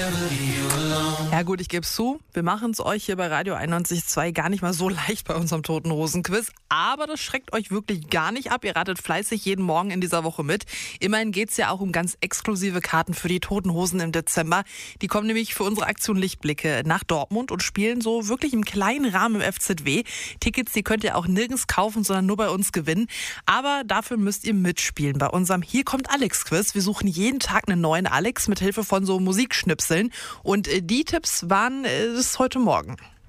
Ja gut, ich gebe es zu, wir machen es euch hier bei Radio 91.2 gar nicht mal so leicht bei unserem Toten Hosen Quiz, aber das schreckt euch wirklich gar nicht ab. Ihr ratet fleißig jeden Morgen in dieser Woche mit. Immerhin geht es ja auch um ganz exklusive Karten für die Toten Hosen im Dezember. Die kommen nämlich für unsere Aktion Lichtblicke nach Dortmund und spielen so wirklich im kleinen Rahmen im FZW. Tickets, die könnt ihr auch nirgends kaufen, sondern nur bei uns gewinnen. Aber dafür müsst ihr mitspielen bei unserem Hier kommt Alex Quiz. Wir suchen jeden Tag einen neuen Alex mit Hilfe von so Musikschnipseln. Und die Tipps waren es heute Morgen.